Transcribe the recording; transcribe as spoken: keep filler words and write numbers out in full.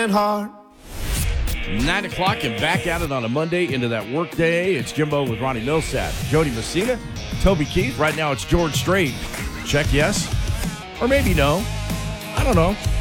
working hard. Nine o'clock and back at it on a Monday into that work day. It's Jimbo with Ronnie Millsap, Jody Messina, Toby Keith. Right now it's George Strait. Check yes, or maybe no. I don't know.